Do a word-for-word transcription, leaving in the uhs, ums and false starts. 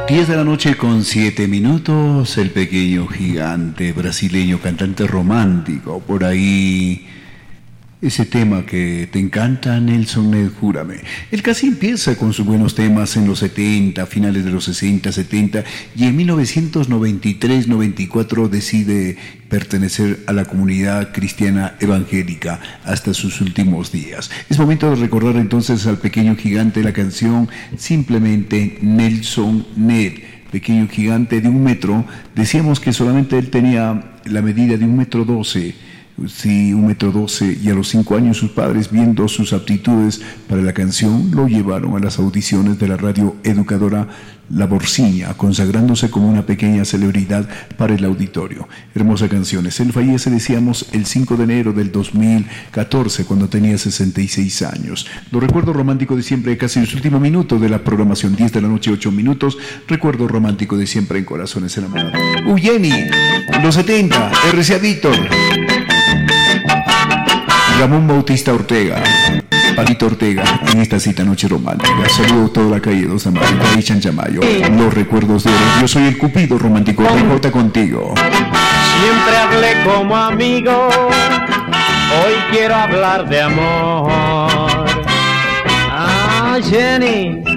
diez de la noche con siete minutos, el pequeño gigante brasileño, cantante romántico, por ahí ese tema que te encanta, Nelson Ned, júrame. Él casi empieza con sus buenos temas en los setenta, finales de los sesenta, setenta, y en mil novecientos noventa y tres, noventa y cuatro decide pertenecer a la comunidad cristiana evangélica hasta sus últimos días. Es momento de recordar entonces al pequeño gigante, la canción simplemente Nelson Ned. Pequeño gigante de un metro, decíamos que solamente él tenía la medida de un metro doce. Sí, un metro doce, y a los cinco años sus padres, viendo sus aptitudes para la canción, lo llevaron a las audiciones de la radio educadora La Borsiña, consagrándose como una pequeña celebridad para el auditorio. Hermosa canciones. Él fallece, decíamos, el cinco de enero del dos mil catorce, cuando tenía sesenta y seis años. Lo recuerdo romántico de siempre, casi los últimos minutos de la programación, diez de la noche, ocho minutos. Recuerdo romántico de siempre en Corazones Enamorados. Uyeni, los setenta, R C A Víctor, Ramón Bautista Ortega, Palito Ortega, en esta cita noche romántica. Saludo a toda la calle Dos Amarillos y Chanchamayo. Los recuerdos de oro. Yo soy el Cupido romántico. Rejota contigo. Siempre hablé como amigo, hoy quiero hablar de amor. Ah, Jenny,